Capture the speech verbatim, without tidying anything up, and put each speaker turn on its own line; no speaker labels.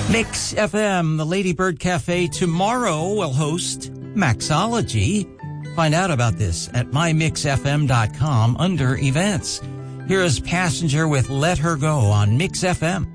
Mix F M, the Lady Bird Cafe, tomorrow will host Maxology. Find out about this at my mix f m dot com under events. Here is Passenger with Let Her Go on Mix F M.